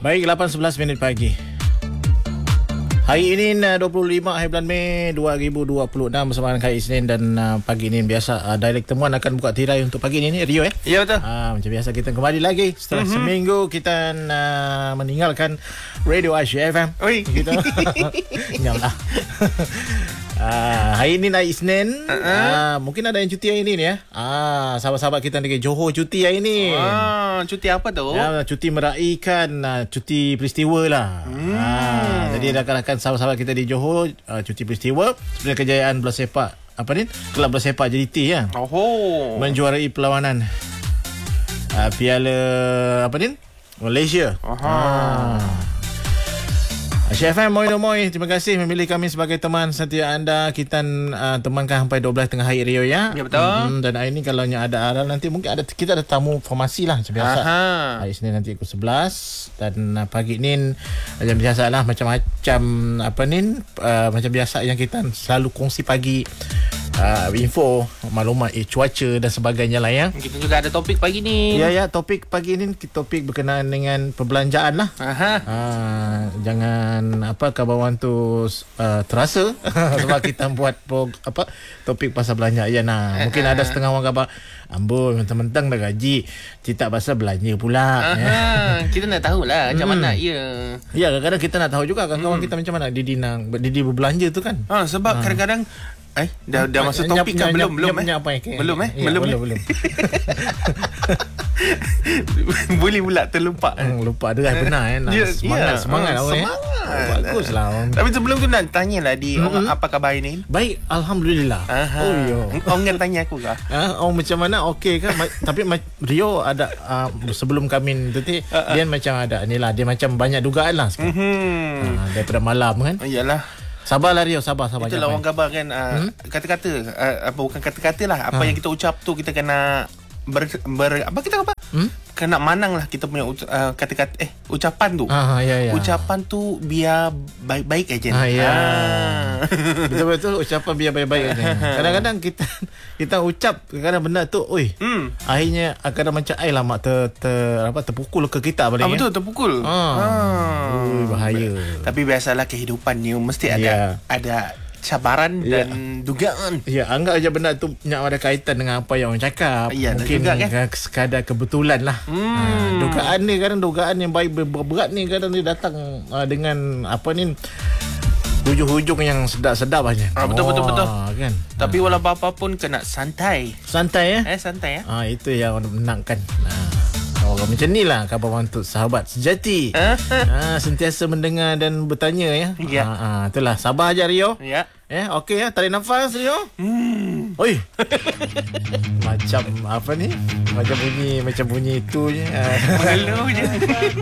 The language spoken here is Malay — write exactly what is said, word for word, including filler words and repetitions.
Baik, lapan sebelas minit pagi. Hari ini dua puluh lima hari bulan Mei dua ribu dua puluh enam bersama dengan hari Isnin dan uh, pagi ini biasa uh, Dialek Temuan akan buka tirai untuk pagi ini ni Rio eh. Ya betul. Uh, macam biasa kita kembali lagi setelah mm-hmm. seminggu kita uh, meninggalkan Radio Asia F M. Oi. Kita nyamlah. Ah, hari ini naik Isnin. Uh-huh. Ah, mungkin ada yang cuti hari ini ni ya. Ah, sahabat-sahabat kita negeri Johor cuti hari ini. Ah, cuti apa tu? Ya, cuti meraikan uh, cuti peristiwa lah. Hmm. Ah, jadi rakan-rakan sahabat-sahabat kita di Johor uh, cuti peristiwa sebenarnya kejayaan bola sepak apa ni? Kelab bola sepak J D T ya. Oh. Menjuarai perlawanan uh, Piala apa ni? Malaysia. Aha. Ah. Asia F M, moi no moi. Terima kasih memilih kami sebagai teman setia anda. Kita uh, temankan sampai dua belas tengah hari Rio ya. Ya betul. Hmm, dan hari ini kalau ada aral nanti mungkin ada kita ada tamu formasi lah macam biasa. Aha. Hari Isnin nanti pukul sebelas dan uh, pagi ni macam biasa lah macam-macam apa ni uh, macam biasa yang kita selalu kongsi pagi. Uh, info, maklumat eh, cuaca dan sebagainya lah ya. Kita juga ada topik pagi ni. Ya ya, topik pagi ni topik berkenaan dengan perbelanjaan lah. Aha. Uh, jangan apa kawan tu uh, terasa sebab kita buat pro, apa topik pasal belanja ya nah. Mungkin ada setengah orang kata amboi mentang-mentang dah gaji kita pasal belanja pula. Aha. Kita nak tahulah macam hmm. mana ya. Ya, kadang-kadang kita nak tahu juga kawan-kawan hmm. kita macam mana Didi nak Didi berbelanja tu kan. Ha, sebab ha. kadang-kadang Eh, dah dah masuk topik kan belum belum eh? Apa, okay. Belum eh? Ya, belum belum. belum. Boleh pula terlupa. Hmm, lupa tu kan benar eh. Nak ya, semangat ya. semangat ha, orang semangat. Eh. Baguslah orang. Tapi sebelum tu nak tanyalah di mm-hmm. orang apa khabar ini? Baik, alhamdulillah. Aha. Oh yo. Orang tanya aku ke? Ha, oh macam mana? Okey kan? Tapi Rio ada uh, sebelum kami tu uh-uh. dia macam ada inilah dia macam banyak dugaan lah sekarang. Mm-hmm. Uh, daripada malam kan? Iyalah. Sabarlah Rio, sabar sabar. Itulah orang khabar kan uh, hmm? kata-kata uh, apa bukan kata-kata lah apa ha. yang kita ucap tu kita kena ber, ber apa kita apa? Hmm? Kena manang lah kita punya uh, kata-kata eh ucapan tu. Ah, ya, ya. Ucapan tu biar baik-baik aja. Ah, ya. Ah. Betul-betul ucapan biar baik-baik aja. Kadang-kadang kita kita ucap kadang-kadang benda tu, oi. Hmm. Akhirnya kadang macam ai lama ter, ter apa terpukul ke kita balik. Ah, betul terpukul. Ah. Ah. Ui, bahaya. Tapi biasalah kehidupan ni mesti ada yeah. ada cabaran dan ya. dugaan. Ya, anggap aja benda tu punya ada kaitan dengan apa yang orang cakap. Ya, mungkin juga, kan? Sekadar kebetulan lah. Hmm. Ha, dugaan ni kadang dugaan yang baik berat ni kadang dia datang uh, dengan apa ni hujung-hujung yang sedap-sedap aja. Ah, betul, oh, betul betul betul. Kan. Tapi ha. walaupun apa pun kena santai. Santai ya? Eh santai ya. Ah, itu yang orang menangkan. Nah. Orang macam ni lah khabar untuk sahabat sejati. ha, Sentiasa mendengar dan bertanya ya. Ya. Ha, ha, itulah sabar aja Rio. Ya. Eh, okey ya, tarik nafas Rio. Hmm. Oi. Macam apa ni? Macam bunyi macam bunyi tu je. Mengeluh je.